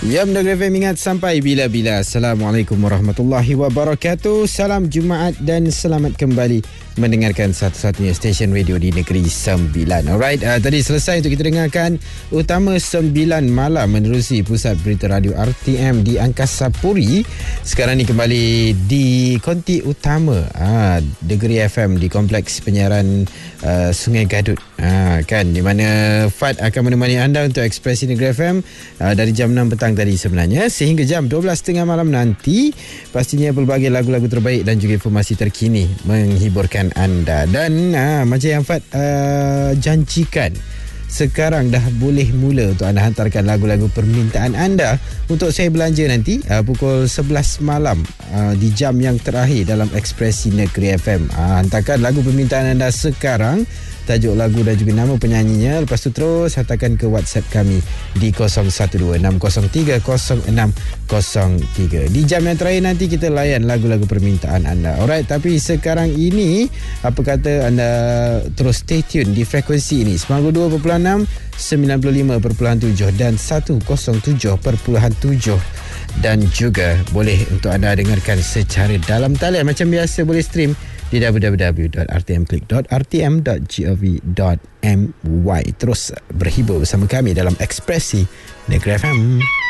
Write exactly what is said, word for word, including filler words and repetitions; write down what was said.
Ya, Negeri F M ingat sampai bila-bila. Assalamualaikum warahmatullahi wabarakatuh. Salam Jumaat dan selamat kembali mendengarkan satu-satunya stesen radio di Negeri Sembilan. Alright, uh, tadi selesai untuk kita dengarkan Utama Sembilan Malam menerusi Pusat Berita Radio R T M di Angkasa Puri. Sekarang ni kembali di Konti Utama uh, Negeri F M di Kompleks Penyiaran uh, Sungai Gadut. Uh, kan, di mana Fad akan menemani anda untuk Ekspresi Negeri F M uh, dari jam enam petang tadi sebenarnya sehingga jam dua belas tiga puluh malam nanti. Pastinya pelbagai lagu-lagu terbaik dan juga informasi terkini menghiburkan anda. Dan uh, macam yang Fad uh, janjikan, sekarang dah boleh mula untuk anda hantarkan lagu-lagu permintaan anda untuk saya belanja nanti uh, pukul sebelas malam uh, di jam yang terakhir dalam Ekspresi Negeri F M. Uh, hantarkan lagu permintaan anda sekarang, tajuk lagu dan juga nama penyanyinya. Lepas tu terus hantarkan ke WhatsApp kami di kosong satu dua enam kosong tiga kosong enam kosong tiga. Di jam yang terakhir nanti kita layan lagu-lagu permintaan anda. Alright, tapi sekarang ini apa kata anda terus stay tune di frekuensi ini sembilan puluh dua perpuluhan enam, sembilan puluh lima perpuluhan tujuh dan seratus tujuh perpuluhan tujuh. Dan juga boleh untuk anda dengarkan secara dalam talian macam biasa, boleh stream di w w w dot r t m click dot r t m dot gov dot m y. Terus berhibur bersama kami dalam Ekspresi Negeri F M.